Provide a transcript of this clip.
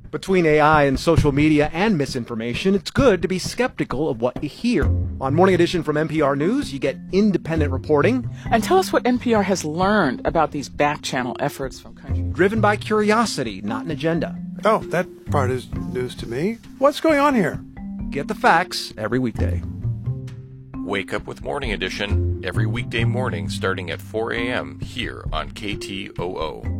Between AI and social media and misinformation, it's good to be skeptical of what you hear. On Morning Edition from NPR News, you get independent reporting. And tell us what NPR has learned about these back-channel efforts from countries. Driven by curiosity, not an agenda. Oh, that part is news to me. What's going on here? Get the facts every weekday. Wake up with Morning Edition every weekday morning starting at 4 a.m. here on KTOO.